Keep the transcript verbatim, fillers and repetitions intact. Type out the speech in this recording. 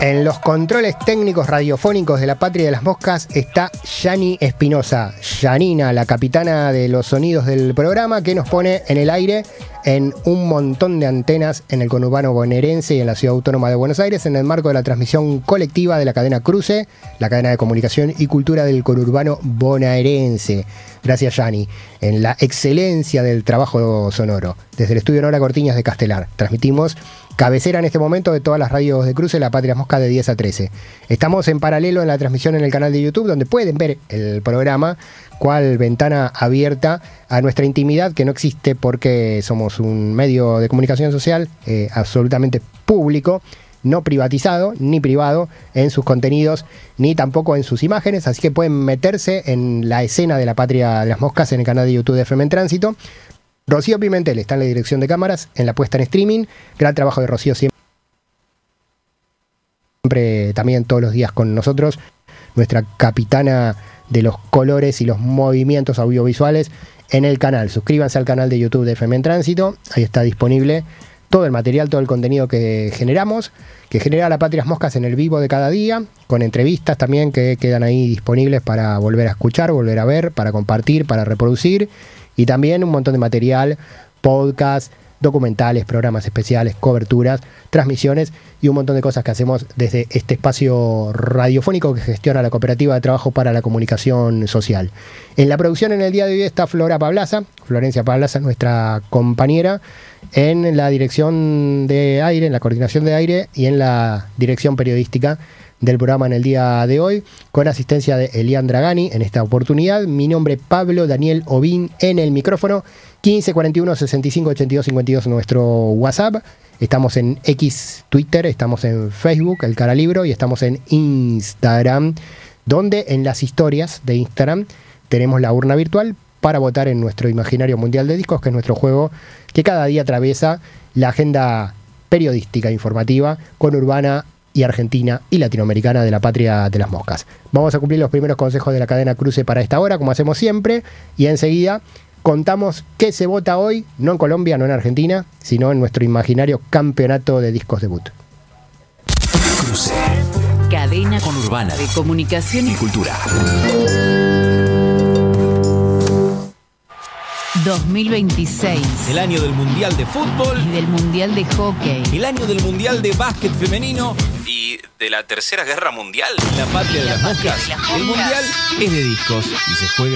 En los controles técnicos radiofónicos de la Patria de las Moscas está Yani Espinosa, Yanina, la capitana de los sonidos del programa, que nos pone en el aire en un montón de antenas en el conurbano bonaerense y en la Ciudad Autónoma de Buenos Aires, en el marco de la transmisión colectiva de la cadena Cruce, la cadena de comunicación y cultura del conurbano bonaerense. Gracias, Yani, en la excelencia del trabajo sonoro. Desde el estudio Nora Cortiñas de Castelar, transmitimos cabecera en este momento de todas las radios de Cruce, la Patria Mosca, de diez a trece. Estamos en paralelo en la transmisión en el canal de YouTube, donde pueden ver el programa, cual ventana abierta a nuestra intimidad, que no existe porque somos un medio de comunicación social eh, absolutamente público, no privatizado ni privado en sus contenidos, ni tampoco en sus imágenes, así que pueden meterse en la escena de la Patria de las Moscas en el canal de YouTube de F M en Tránsito. Rocío Pimentel está en la dirección de cámaras, en la puesta en streaming. Gran trabajo de Rocío, siempre, siempre también todos los días con nosotros, nuestra capitana de los colores y los movimientos audiovisuales en el canal. Suscríbanse al canal de YouTube de F M en Tránsito, ahí está disponible todo el material, todo el contenido que generamos, que genera la Patria Moscas en el vivo de cada día, con entrevistas también que quedan ahí disponibles para volver a escuchar, volver a ver, para compartir, para reproducir. Y también un montón de material, podcast, documentales, programas especiales, coberturas, transmisiones y un montón de cosas que hacemos desde este espacio radiofónico que gestiona la Cooperativa de Trabajo para la Comunicación Social. En la producción en el día de hoy está Flora Pablaza, Florencia Pablaza, nuestra compañera, en la dirección de aire, en la coordinación de aire y en la dirección periodística del programa en el día de hoy, con asistencia de Elian Dragani en esta oportunidad. Mi nombre es Pablo Daniel Ovín en el micrófono. Quince cuarenta y uno sesenta y cinco ochenta y dos cincuenta y dos nuestro WhatsApp. Estamos en X Twitter, estamos en Facebook, el Cara Libro, y estamos en Instagram, donde en las historias de Instagram tenemos la urna virtual para votar en nuestro Imaginario Mundial de Discos, que es nuestro juego que cada día atraviesa la agenda periodística, informativa, conurbana y argentina y latinoamericana de la Patria de las Moscas. Vamos a cumplir los primeros consejos de la cadena Cruce para esta hora, como hacemos siempre, y enseguida contamos qué se vota hoy, no en Colombia, no en Argentina, sino en nuestro imaginario campeonato de discos debut. Cruce. Cadena conurbana de comunicación y cultura. dos mil veintiséis. El año del Mundial de Fútbol. Y del Mundial de Hockey. El año del Mundial de Básquet Femenino. Y de la Tercera Guerra Mundial. La Patria de las Moscas. El Mundial es de discos y se juega